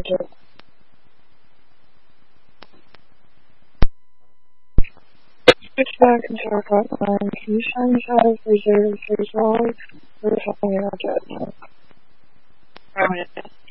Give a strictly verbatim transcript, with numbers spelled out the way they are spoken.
budget. Switch back into our hotline. Can you show me how to reserve three dollars for something in our debt? Oh, yeah.